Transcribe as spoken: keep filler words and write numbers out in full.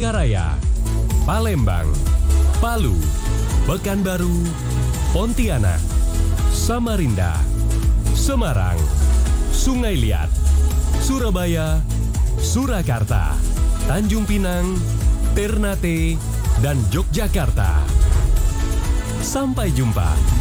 Palangkaraya, Palembang, Palu, Pekanbaru, Pontianak, Samarinda, Semarang, Sungai Liat, Surabaya, Surakarta, Tanjung Pinang, Ternate, dan Yogyakarta. Sampai jumpa.